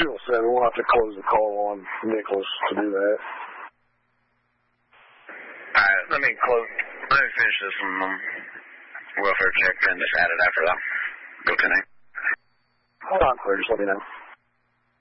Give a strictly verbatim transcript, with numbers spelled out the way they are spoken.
Fuel seven, we'll have to close the call on Nicholas to do that. Alright, let me close, let me finish this um, welfare check and just add it after that. Go connect. Hold on, clear, just let me know.